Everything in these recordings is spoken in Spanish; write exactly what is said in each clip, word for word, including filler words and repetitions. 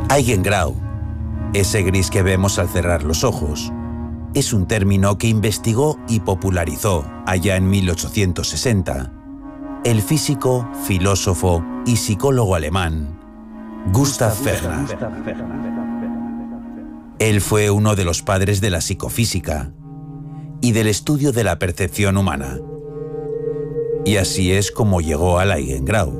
Eigengrau, ese gris que vemos al cerrar los ojos, es un término que investigó y popularizó, allá en mil ochocientos sesenta, el físico, filósofo y psicólogo alemán Gustav Fechner. Él fue uno de los padres de la psicofísica y del estudio de la percepción humana. Y así es como llegó al Eigengrau.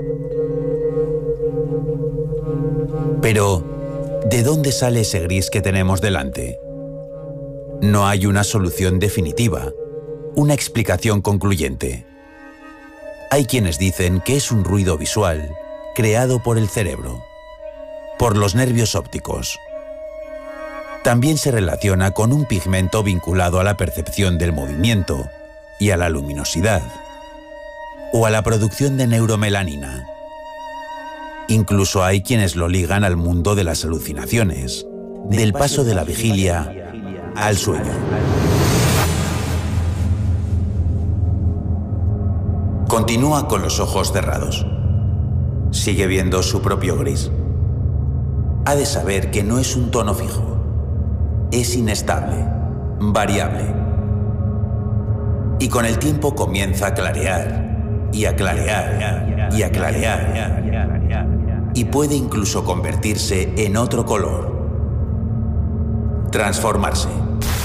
Pero, ¿de dónde sale ese gris que tenemos delante? No hay una solución definitiva, una explicación concluyente. Hay quienes dicen que es un ruido visual creado por el cerebro, por los nervios ópticos. También se relaciona con un pigmento vinculado a la percepción del movimiento y a la luminosidad, o a la producción de neuromelanina. Incluso hay quienes lo ligan al mundo de las alucinaciones, del paso de la vigilia al sueño. Continúa con los ojos cerrados. Sigue viendo su propio gris. Ha de saber que no es un tono fijo. Es inestable, variable. Y con el tiempo comienza a clarear, y a clarear, y a clarear. Y puede incluso convertirse en otro color. Transformarse.